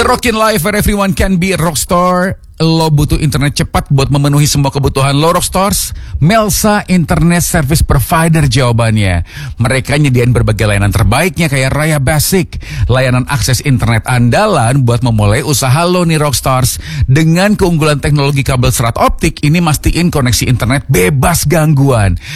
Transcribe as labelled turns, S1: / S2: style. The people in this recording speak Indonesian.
S1: The Rockin' Life where everyone can be a rockstar. Lo butuh internet cepat buat memenuhi semua kebutuhan lo, Rockstars? Melsa Internet Service Provider jawabannya. Mereka nyediain berbagai layanan terbaiknya kayak Raya Basic, layanan akses internet andalan buat memulai usaha lo nih, Rockstars. Dengan keunggulan teknologi kabel serat optik, ini mastiin koneksi internet bebas gangguan.